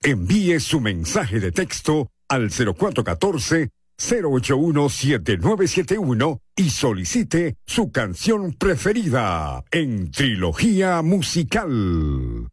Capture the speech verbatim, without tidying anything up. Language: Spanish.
Envíe su mensaje de texto al cero cuatro uno cuatro, cero ocho uno, siete nueve siete uno y solicite su canción preferida en Trilogía Musical.